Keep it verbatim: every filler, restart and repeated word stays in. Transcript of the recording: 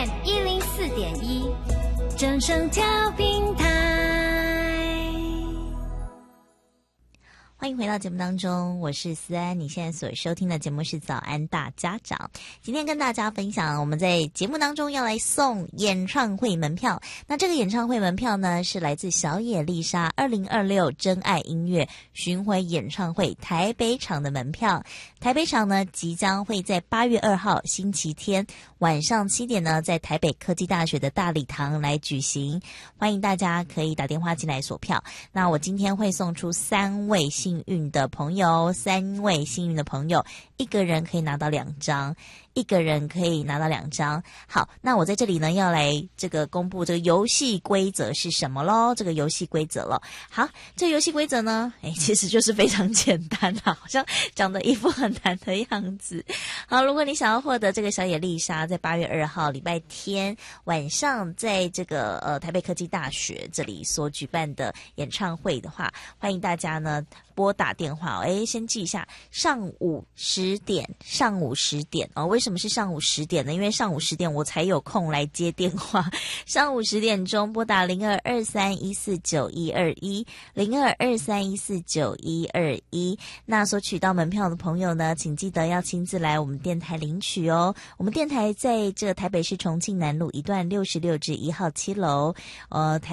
M 一零四点一，正声调平台。 欢迎回到节目当中，我是思安。你现在所收听的节目是早安大家长。今天跟大家分享，我们在节目当中要来送演唱会门票。那这个演唱会门票呢，是来自小野丽莎二零二六真爱音乐巡回演唱会台北场的门票。台北场呢，即将会在八月二号星期天晚上七点呢，在台北科技大学的大礼堂来举行。欢迎大家可以打电话进来索票。那我今天会送出三位幸运的朋友，三位幸运的朋友，一个人可以拿到两张，一个人可以拿到两张。好，那我在这里呢，要来这个公布这个游戏规则是什么咯，这个游戏规则了。好，这个游戏规则呢，诶，其实就是非常简单啊，好像讲的一副很难的样子。好，如果你想要获得这个小野丽莎在八月二号礼拜天晚上在这个呃台北科技大学这里所举办的演唱会的话，欢迎大家呢拨打电话哦，诶，先记一下，上午十点，上午十点哦。为什么是上午十点呢？因为上午十点我才有空来接电话。上午十点钟拨打零二二三一四九一二一，零二二三一四九一二一。那所取到门票的朋友呢，请记得要亲自来我们电台领取哦。我们电台在这个台北市重庆南路一段六十六至一号七楼，呃。